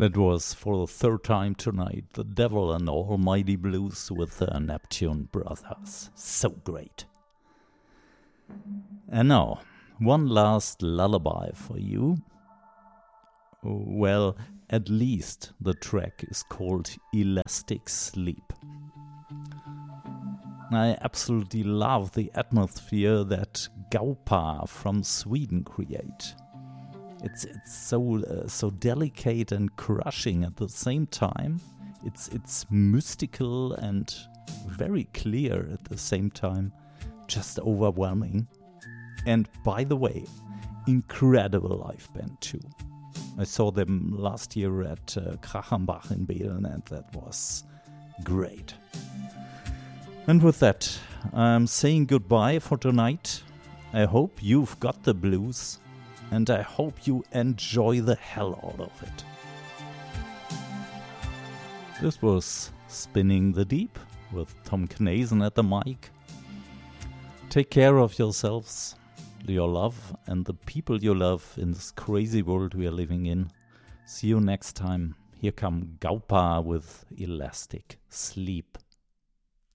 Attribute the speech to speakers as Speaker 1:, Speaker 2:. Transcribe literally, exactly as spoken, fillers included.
Speaker 1: That was for the third time tonight, The Devil and Almighty Blues with the Neptune Brothers. So great. And now, one last lullaby for you. Well, at least the track is called Elastic Sleep. I absolutely love the atmosphere that Gaupa from Sweden create. It's it's so uh, so delicate and crushing at the same time. It's it's mystical and very clear at the same time. Just overwhelming. And by the way, incredible live band too. I saw them last year at uh, Krachenbach in Beelen, and that was great. And with that, I'm saying goodbye for tonight. I hope you've got the blues. And I hope you enjoy the hell out of it. This was Spinning the Deep with Tom Knazen at the mic. Take care of yourselves, your love, and the people you love in this crazy world we are living in. See you next time. Here come Gaupa with Elastic Sleep.